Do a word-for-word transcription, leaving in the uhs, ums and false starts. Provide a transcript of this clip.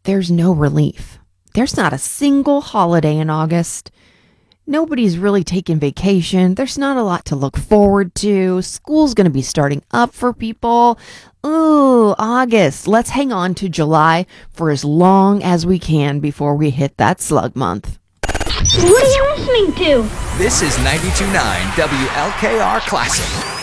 there's no relief. There's not a single holiday in August. Nobody's really taking vacation. There's not a lot to look forward to. School's going to be starting up for people. Ooh, August. Let's hang on to July for as long as we can before we hit that slug month. What are you listening to? This is ninety-two point nine W L K R Classic.